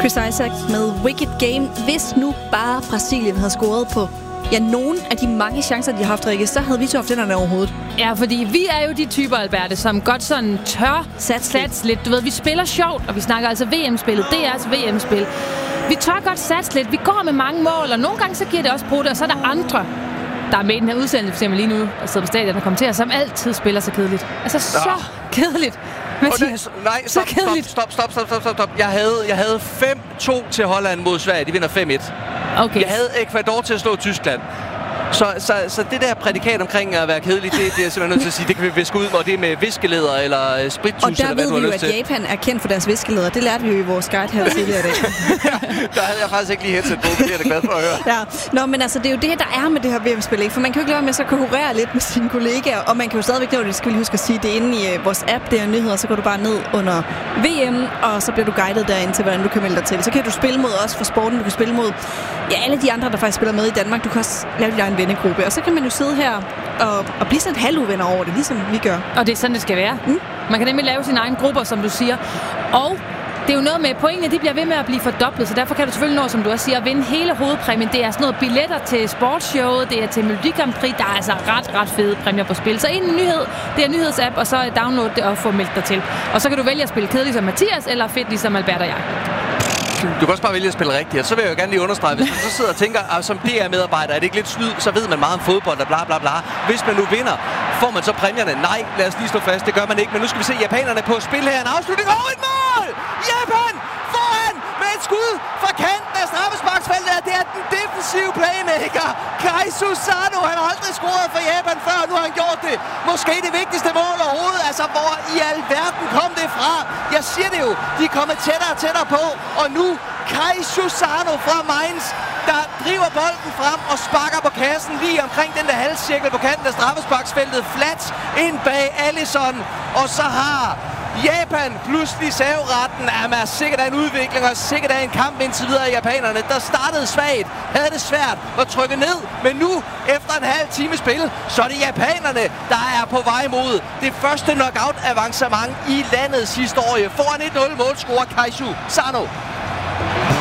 Chris Isaak med Wicked Game. Hvis nu bare Brasilien havde scoret på nogen af de mange chancer, de har haft, Rikke, så havde vi så haft den overhovedet. Ja, fordi vi er jo de typer, Alberte, som godt sådan tør satse lidt. Du ved, vi spiller sjovt, og vi snakker altså VM-spillet. Det er altså VM-spil. Vi tør godt satse lidt. Vi går med mange mål, og nogle gange så giver det også brud, og så er der andre, der er med i den her udsendelse, for eksempel lige nu, og sidder på stadion og kommenterer, som altid spiller så kedeligt. Altså, så kedeligt. Stop. Jeg havde 5-2 til Holland mod Sverige. De vinder 5-1. Okay. Jeg havde Ecuador til at slå Tyskland. Så det der prædikat omkring at være kedelig, det er simpelthen nødt til at sige, det kan vi viske ud, og det er med viskeleder eller sprittus, eller hvad du har lyst til. Og der ved vi jo, at Japan er kendt for deres viskeleder. Det lærte vi jo i vores guide her tidligere i dag. Der havde jeg faktisk ikke lige headset på, det er jeg da glad for at høre. Ja. Nå, men altså, det er jo det, der er med det her VM-spil, ikke? For man kan jo ikke lade være med så konkurrere lidt med sine kollegaer, og man kan jo stadigvæk, det skal vi lige huske at sige, det er inde i vores app, der er nyheder, så går du bare ned under VM, og så bliver du guidet derinde til, hvordan du kan melde dig til. Så kan du spille mod os for sporten, du kan spille mod alle de andre, der faktisk spiller med i Danmark. Du kan også lave din egen vennegruppe, og så kan man jo sidde her og blive sådan et halvuvenner over det, ligesom vi gør. Og det er sådan, det skal være. Man kan nemlig lave sine egne grupper, som du siger. Og det er jo noget med, pointene de bliver ved med at blive fordoblet, så derfor kan du selvfølgelig nå, som du også siger, at vinde hele hovedpræmien. Det er sådan noget billetter til sportsshowet, det er til Melodi Grand Prix. Der er altså ret fede præmier på spil. Så en nyhed, det er nyhedsapp, og så download det og få meldt dig til. Og så kan du vælge at spille kedeligt som Mathias, eller fedt ligesom Albert og jeg. Du kan også bare vælge at spille rigtigt, og så vil jeg jo gerne lige understrege, hvis man så sidder og tænker, som DR-medarbejder, er det ikke lidt snyd, så ved man meget om fodbold og bla bla bla. Hvis man nu vinder, får man så præmierne? Nej, lad os lige slå fast, det gør man ikke. Men nu skal vi se japanerne på spil her. En afslutning og et mål! Japan foran med et skud fra kanten af straffesparksfeltet. Det er den defensive playmaker, Kaisu Sano. Han har aldrig scoret for Japan før, nu har han gjort det. Måske det vigtigste mål overhovedet. Altså, hvor i alverden kom det fra? Jeg siger det jo, de er kommet tættere og tættere på. Og nu Kaisu Sano fra Mainz, der driver bolden frem og sparker på kassen lige omkring den der halvcirkel på kanten af straffesparksfeltet. Flat ind bag Alisson. Og så har Japan pludselig serveretten. Jamen, sikkert af en udvikling og sikkert af en kamp indtil videre af japanerne, der startede svagt, havde det svært at trykke ned. Men nu, efter en halv time spil, så er det japanerne, der er på vej mod det første knockout-avancement i landets historie. Foran 1-0 målscorer Kaisu Sano.